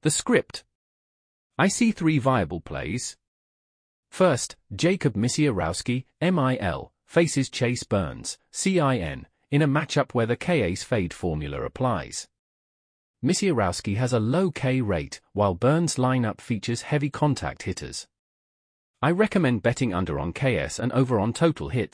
The script. I see 3 viable plays. First, Jacob Misiorowski, MIL, faces Chase Burns, CIN, in a matchup where the K-Ace fade formula applies. Misiorowski has a low K rate, while Burns' lineup features heavy contact hitters. I recommend betting under on KS and over on total hits.